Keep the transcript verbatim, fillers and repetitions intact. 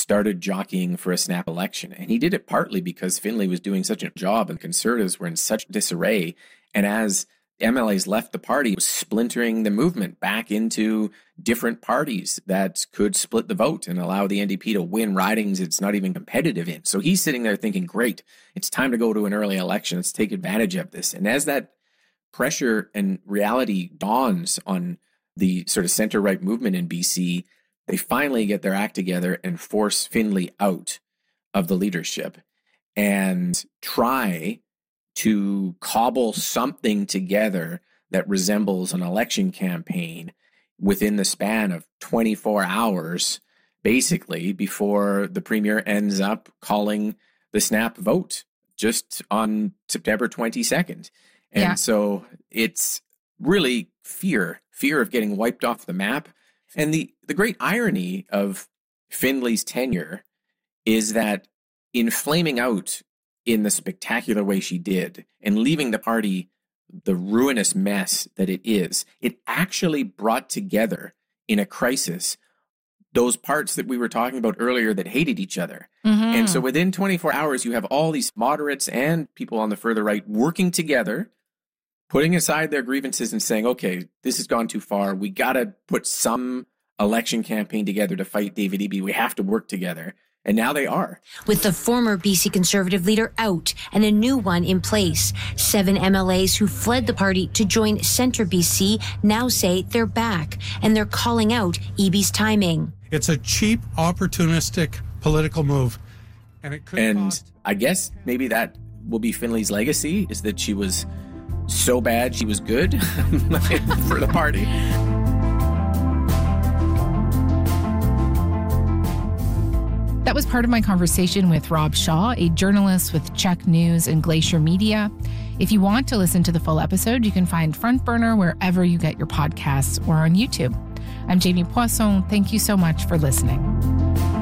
started jockeying for a snap election. And he did it partly because Findlay was doing such a job and Conservatives were in such disarray. And as M L As left the party, it was splintering the movement back into different parties that could split the vote and allow the N D P to win ridings it's not even competitive in. So he's sitting there thinking, great, it's time to go to an early election. Let's take advantage of this. And as that pressure and reality dawns on the sort of center-right movement in B C, they finally get their act together and force Findlay out of the leadership and try to cobble something together that resembles an election campaign within the span of twenty-four hours, basically, before the premier ends up calling the snap vote just on September twenty-second. And yeah. so it's really fear, fear of getting wiped off the map. And the, the great irony of Findlay's tenure is that in flaming out in the spectacular way she did and leaving the party the ruinous mess that it is, it actually brought together in a crisis those parts that we were talking about earlier that hated each other. Mm-hmm. And so within twenty-four hours, you have all these moderates and people on the further right working together, putting aside their grievances and saying, okay, this has gone too far. We got to put some election campaign together to fight David Eby. We have to work together. And now they are. With the former B C Conservative leader out and a new one in place, seven M L As who fled the party to join Centre B C now say they're back and they're calling out Eby's timing. It's a cheap, opportunistic political move. And it could And cost- I guess maybe that will be Findlay's legacy, is that she was so bad she was good for the party. That was part of my conversation with Rob Shaw, a journalist with Check News and Glacier Media. If you want to listen to the full episode, you can find Front Burner wherever you get your podcasts or on YouTube. I'm Jamie Poisson. Thank you so much for listening.